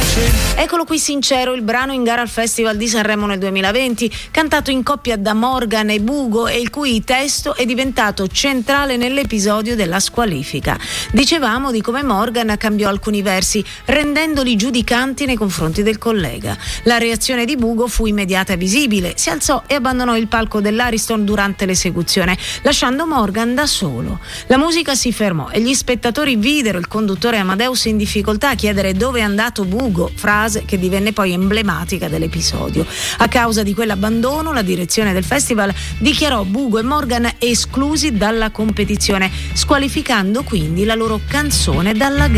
Eccolo qui Sincero, il brano in gara al Festival di Sanremo nel 2020, cantato in coppia da Morgan e Bugo e il cui testo è diventato centrale nell'episodio della squalifica. Dicevamo di come Morgan cambiò alcuni versi, rendendoli giudicanti nei confronti del collega. La reazione di Bugo fu immediata e visibile, si alzò e abbandonò il palco dell'Ariston durante l'esecuzione, lasciando Morgan da solo. La musica si fermò e gli spettatori videro il conduttore Amadeus in difficoltà a chiedere dove è andato Bugo, frase che divenne poi emblematica dell'episodio. A causa di quell'abbandono, la direzione del festival dichiarò Bugo e Morgan esclusi dalla competizione, squalificando quindi la loro canzone dalla gara.